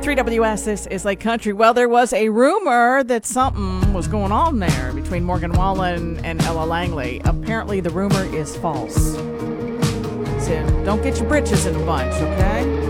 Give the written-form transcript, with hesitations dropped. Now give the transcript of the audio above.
3WS, this is Lake Country. Well, there was a rumor that something was going on there between Morgan Wallen and Ella Langley. Apparently, the rumor is false. So don't get your britches in a bunch, okay?